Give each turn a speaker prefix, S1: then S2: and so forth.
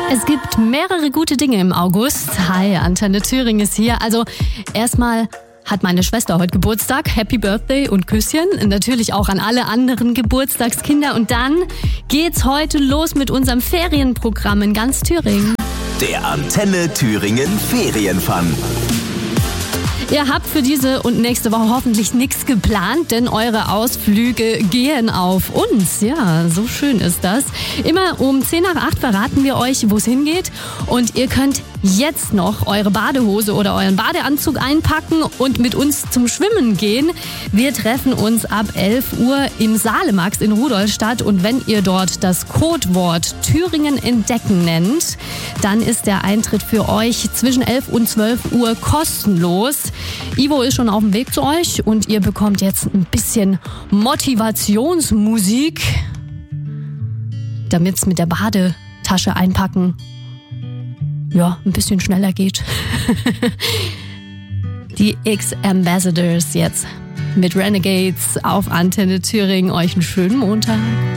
S1: Es gibt mehrere gute Dinge im August. Hi, Antenne Thüringen ist hier. Also erstmal hat meine Schwester heute Geburtstag. Happy Birthday und Küsschen. Natürlich auch an alle anderen Geburtstagskinder. Und dann geht's heute los mit unserem Ferienprogramm in ganz Thüringen.
S2: Der Antenne Thüringen Ferienfun.
S1: Ihr habt für diese und nächste Woche hoffentlich nichts geplant, denn eure Ausflüge gehen auf uns. Ja, so schön ist das. Immer um 7:50 verraten wir euch, wo es hingeht. Und ihr könnt jetzt noch eure Badehose oder euren Badeanzug einpacken und mit uns zum Schwimmen gehen. Wir treffen uns ab 11 Uhr im Salemax in Rudolstadt. Und wenn ihr dort das Codewort Thüringen entdecken nennt, dann ist der Eintritt für euch zwischen 11 und 12 Uhr kostenlos. Ivo ist schon auf dem Weg zu euch und ihr bekommt jetzt ein bisschen Motivationsmusik, damit es mit der Badetasche einpacken ein bisschen schneller geht. Die X-Ambassadors jetzt mit Renegades auf Antenne Thüringen. Euch einen schönen Montag.